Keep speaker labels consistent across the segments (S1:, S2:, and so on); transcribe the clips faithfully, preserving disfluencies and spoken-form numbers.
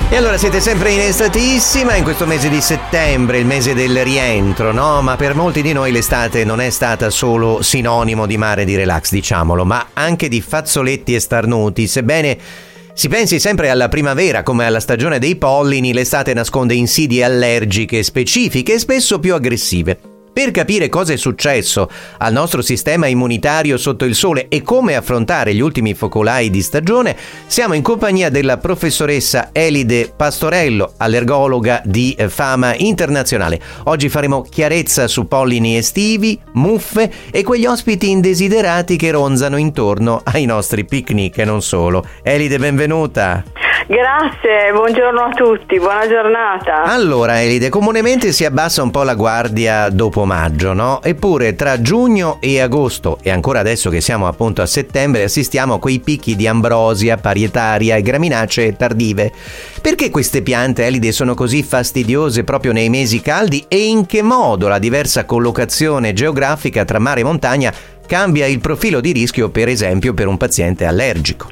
S1: E allora siete sempre in estatissima in questo mese di settembre, il mese del rientro, no? Ma per molti di noi l'estate non è stata solo sinonimo di mare e di relax, diciamolo, ma anche di fazzoletti e starnuti. Sebbene si pensi sempre alla primavera come alla stagione dei pollini, l'estate nasconde insidie allergiche specifiche e spesso più aggressive. Per capire cosa è successo al nostro sistema immunitario sotto il sole e come affrontare gli ultimi focolai di stagione, siamo in compagnia della professoressa Elide Pastorello, allergologa di fama internazionale. Oggi faremo chiarezza su pollini estivi, muffe e quegli ospiti indesiderati che ronzano intorno ai nostri picnic e non solo. Elide, benvenuta!
S2: Grazie, buongiorno a tutti, buona giornata.
S1: Allora Elide, comunemente si abbassa un po' la guardia dopo maggio, no? Eppure tra giugno e agosto, e ancora adesso che siamo appunto a settembre, assistiamo a quei picchi di ambrosia, parietaria e graminacee tardive. Perché queste piante, Elide, sono così fastidiose proprio nei mesi caldi e in che modo la diversa collocazione geografica tra mare e montagna cambia il profilo di rischio, per esempio, per un paziente allergico?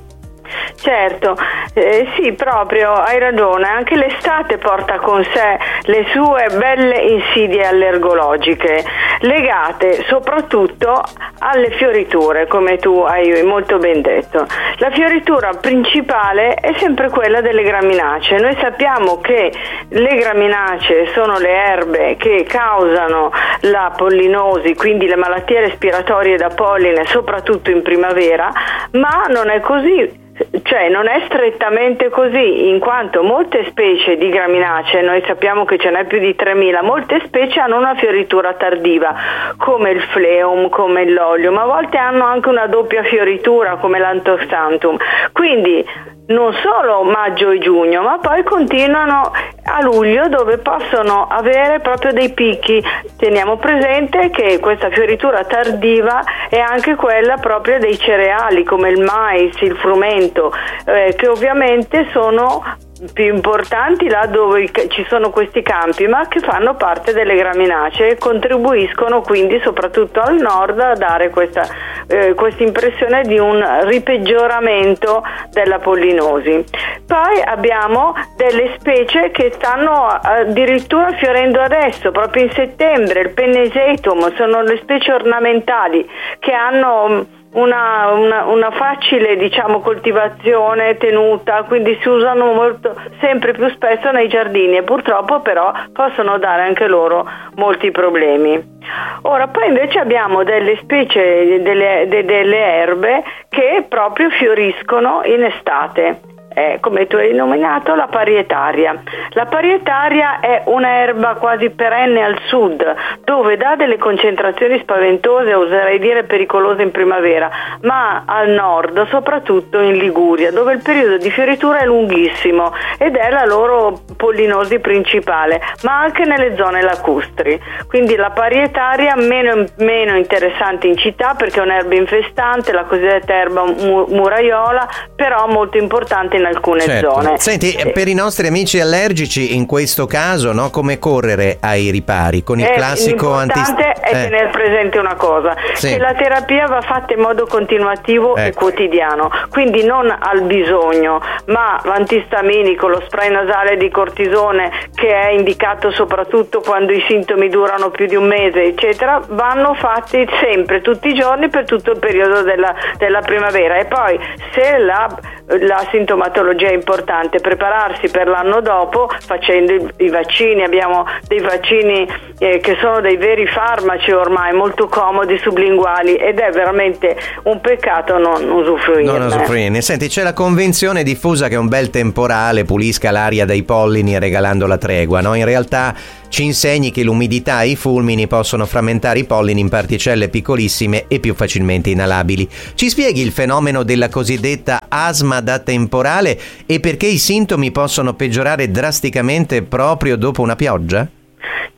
S2: Certo, eh, sì, proprio, hai ragione, anche l'estate porta con sé le sue belle insidie allergologiche, legate soprattutto alle fioriture, come tu hai molto ben detto. La fioritura principale è sempre quella delle graminacee. Noi sappiamo che le graminacee sono le erbe che causano la pollinosi, quindi le malattie respiratorie da polline, soprattutto in primavera, ma non è così. Cioè non è strettamente così, in quanto molte specie di graminacee, noi sappiamo che ce n'è più di tremila, molte specie hanno una fioritura tardiva, come il Phleum, come l'olio, ma a volte hanno anche una doppia fioritura, come l'Anthoxanthum. Quindi non solo maggio e giugno, ma poi continuano a luglio, dove possono avere proprio dei picchi. Teniamo presente che questa fioritura tardiva è anche quella proprio dei cereali, come il mais, il frumento, eh, che ovviamente sono più importanti là dove ci sono questi campi, ma che fanno parte delle graminacee e contribuiscono quindi soprattutto al nord a dare questa eh, questa impressione di un ripeggioramento della pollinosi. Poi abbiamo delle specie che stanno addirittura fiorendo adesso, proprio in settembre. Il Pennisetum, sono le specie ornamentali che hanno Una, una, una facile, diciamo, coltivazione tenuta, quindi si usano molto, sempre più spesso nei giardini, e purtroppo però possono dare anche loro molti problemi. Ora poi invece abbiamo delle specie, delle, de, delle erbe che proprio fioriscono in estate. Eh, come tu hai nominato, la parietaria. La parietaria è un'erba quasi perenne al sud, dove dà delle concentrazioni spaventose, oserei dire pericolose in primavera, ma al nord, soprattutto in Liguria, dove il periodo di fioritura è lunghissimo ed è la loro pollinosi principale, ma anche nelle zone lacustri. Quindi la parietaria meno, meno interessante in città, perché è un'erba infestante, la cosiddetta erba mu- muraiola, però molto importante in alcune
S1: certo.
S2: zone.
S1: Senti,
S2: eh.
S1: per i nostri amici allergici in questo caso, no, come correre ai ripari con il
S2: eh,
S1: classico anti...
S2: L'importante è
S1: eh.
S2: tenere presente una cosa,
S1: sì.
S2: che la terapia va fatta in modo continuativo
S1: ecco.
S2: e quotidiano, quindi non al bisogno, ma l'antistaminico, lo spray nasale di cortisone, che è indicato soprattutto quando i sintomi durano più di un mese, eccetera, vanno fatti sempre, tutti i giorni, per tutto il periodo della, della primavera. E poi se la, la sintomatologia è importante, prepararsi per l'anno dopo facendo i, i vaccini. Abbiamo dei vaccini eh, che sono dei veri farmaci ormai, molto comodi, sublinguali, ed è veramente un peccato non usufruirne.
S1: Non usufruirne. Senti, c'è la convenzione diffusa che un bel temporale pulisca l'aria dai pollini regalando la tregua, no? In realtà ci insegni che l'umidità e i fulmini possono frammentare i pollini in particelle piccolissime e più facilmente inalabili. Ci spieghi il fenomeno della cosiddetta asma da temporale e perché i sintomi possono peggiorare drasticamente proprio dopo una pioggia?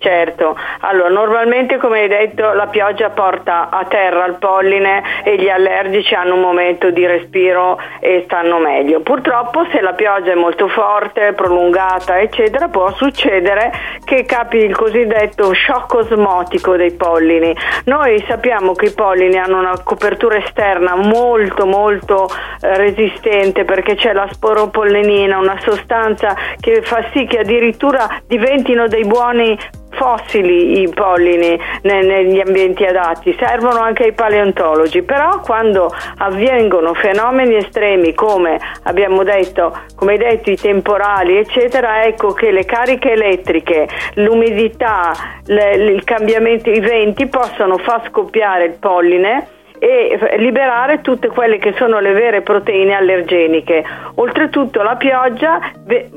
S2: Certo, allora normalmente come hai detto la pioggia porta a terra il polline e gli allergici hanno un momento di respiro e stanno meglio. Purtroppo se la pioggia è molto forte, prolungata eccetera può succedere che capi il cosiddetto shock osmotico dei pollini. Noi sappiamo che i pollini hanno una copertura esterna molto molto eh, resistente perché c'è la sporopollenina, una sostanza che fa sì che addirittura diventino dei buoni fossili i pollini negli ambienti adatti, servono anche ai paleontologi, però quando avvengono fenomeni estremi come abbiamo detto, come hai detto i temporali eccetera, ecco che le cariche elettriche, l'umidità, le, il cambiamento, i venti possono far scoppiare il polline e liberare tutte quelle che sono le vere proteine allergeniche. Oltretutto la pioggia eh,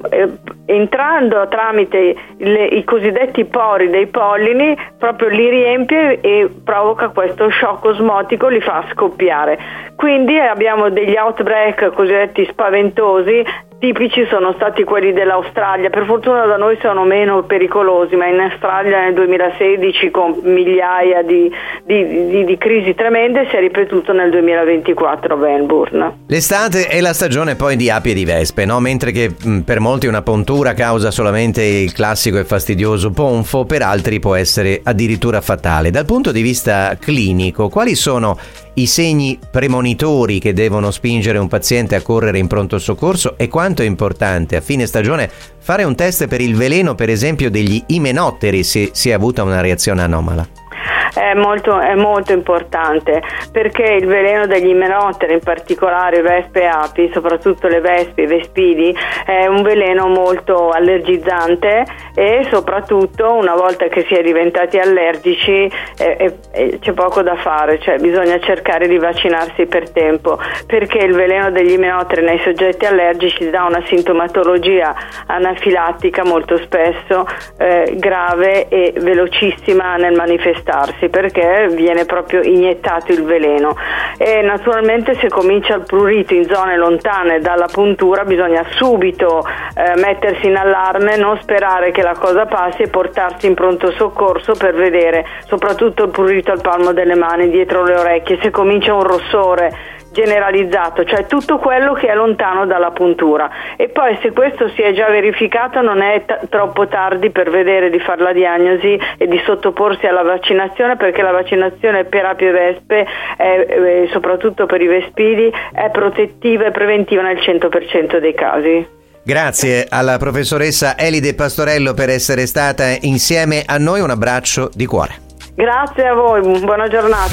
S2: entrando tramite le, i cosiddetti pori dei pollini proprio li riempie e provoca questo shock osmotico, li fa scoppiare. Quindi abbiamo degli outbreak cosiddetti spaventosi. Tipici sono stati quelli dell'Australia, per fortuna da noi sono meno pericolosi, ma in Australia nel duemilasedici con migliaia di, di, di, di crisi tremende si è ripetuto nel duemilaventiquattro a Melbourne.
S1: L'estate è la stagione poi di api e di vespe, no? Mentre che mh, per molti una puntura causa solamente il classico e fastidioso ponfo, per altri può essere addirittura fatale. Dal punto di vista clinico, quali sono i segni premonitori che devono spingere un paziente a correre in pronto soccorso e quanto è importante a fine stagione fare un test per il veleno, per esempio degli imenotteri, se si è avuta una reazione anomala?
S2: È molto, è molto importante perché il veleno degli imenotteri, in particolare vespe e api, soprattutto le vespe e i vespidi, è un veleno molto allergizzante e soprattutto una volta che si è diventati allergici eh, eh, c'è poco da fare, cioè bisogna cercare di vaccinarsi per tempo perché il veleno degli imenotteri nei soggetti allergici dà una sintomatologia anafilattica molto spesso eh, grave e velocissima nel manifestarsi perché viene proprio iniettato il veleno e naturalmente se comincia il prurito in zone lontane dalla puntura bisogna subito eh, mettersi in allarme, non sperare che la cosa passi e portarsi in pronto soccorso per vedere soprattutto il prurito al palmo delle mani, dietro le orecchie, se comincia un rossore generalizzato, cioè tutto quello che è lontano dalla puntura e poi se questo si è già verificato non è t- troppo tardi per vedere di fare la diagnosi e di sottoporsi alla vaccinazione perché la vaccinazione per api e vespe è, è, soprattutto per i vespidi è protettiva e preventiva nel cento per cento dei casi.
S1: Grazie alla professoressa Elide Pastorello per essere stata insieme a noi, un abbraccio di cuore.
S2: Grazie a voi, buona giornata.